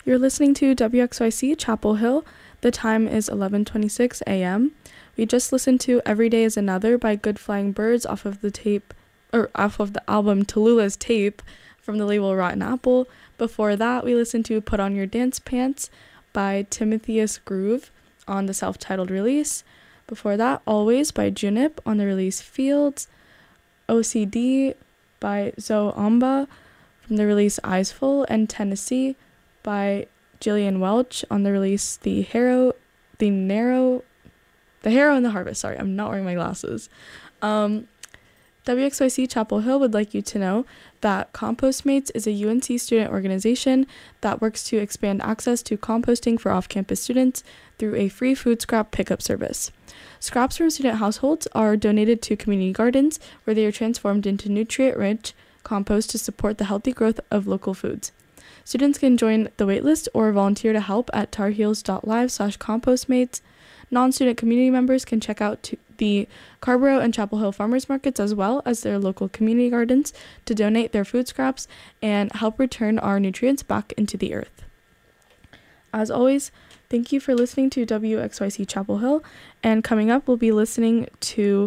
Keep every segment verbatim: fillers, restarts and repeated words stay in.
You're listening to W X Y C Chapel Hill. The time is eleven twenty-six a.m. We just listened to Every Day is Another by Good Flying Birds off of the tape, or off of the album Tallulah's Tape from the label Rotten Apple. Before that, we listened to Put On Your Dance Pants by Timotheus Groove on the self-titled release. Before that, Always by Junip on the release Fields. O C D by Zoe Amba from the release Eyes Full, and Tennessee by Jillian Welch on the release The Harrow, The Narrow, The Harrow and the Harvest. Sorry, I'm not wearing my glasses. Um, W X Y C Chapel Hill would like you to know that Compostmates is a U N C student organization that works to expand access to composting for off-campus students through a free food scrap pickup service. Scraps from student households are donated to community gardens, where they are transformed into nutrient-rich compost to support the healthy growth of local foods. Students can join the waitlist or volunteer to help at tarheels.live slash compostmates. Non-student community members can check out to the Carborough and Chapel Hill farmers markets as well as their local community gardens to donate their food scraps and help return our nutrients back into the earth. As always, thank you for listening to W X Y C Chapel Hill, and coming up we'll be listening to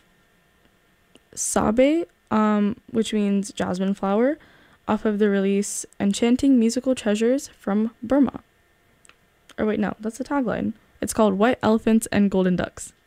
Sabe, um, which means jasmine flower, off of the release Enchanting Musical Treasures from Burma. Or wait, no, that's the tagline. It's called White Elephants and Golden Ducks.